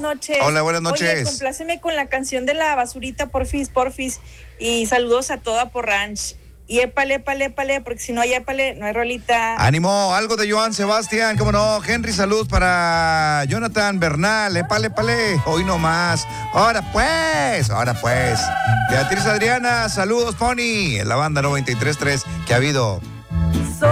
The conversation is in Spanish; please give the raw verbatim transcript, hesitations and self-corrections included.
noches. Hola, buenas noches. Oye, compláceme con la canción de la basurita, porfis, porfis. Y saludos a toda por Ranch. Y épale, épale, épale, porque si no hay épale, no hay rolita. Ánimo, algo de Joan Sebastián, cómo no. Henry, salud para Jonathan Bernal, épale, épale, hoy no más. Ahora pues, ahora pues. Beatriz Adriana, saludos, Pony, en la banda noventa y tres punto tres que ha habido.